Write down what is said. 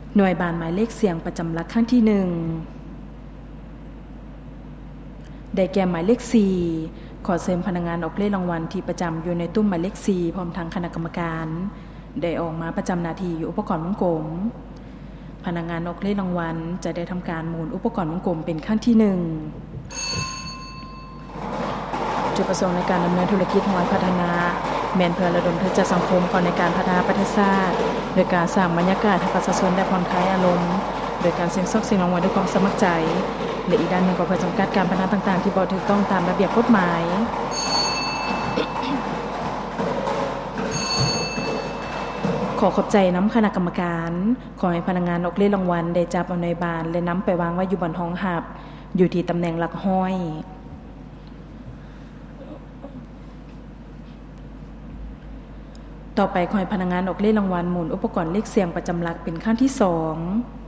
หน่วยบานหมายเลขเสียงประจำหลักครั้งที่1ได้แก่หมายเลข4ขอเชิญพนักงานออกเลขรางวัลที่ประจำอยู่ในตุ้มหมายเลข4พร้อมทั้งคณะกรรมการได้ออกมาประจำหน้าที่อยู่อุปกรณ์วงกลมพนักงานออกเลขรางวัลจะได้ทำการหมุนอุปกรณ์วงกลมเป็นครั้งที่1จุดประสงค์ในการดำเนินธุรกิจของพัฒนาแม่นเพื่อระดมทุนจากสังคมก่อนในการพัฒนาประเทศชาติโดยการสร้างบรรยากาศให้ประชาชนได้ผ่อนคลายอารมณ์โดยการเสี่ยงซอกเสี่ยงรางวัลด้วยความสมัครใจและอีกด้านหนึ่งก็เพื่อจำกัดการพนันต่างๆที่บ่ถูกต้องตามระเบียบกฎหมายขอขอบใจน้ำคณะกรรมการขอให้พนักงานออกเลขรางวัลได้จับเอาในบานและนำไปวางไว้อยู่บนห้องหับอยู่ที่ตำแหน่งหลักห้อยต่อไปขอให้พนักงานออกเลขรางวัลหมุนอุปกรณ์เลขเสียงประจำหลักเป็นครั้งที่2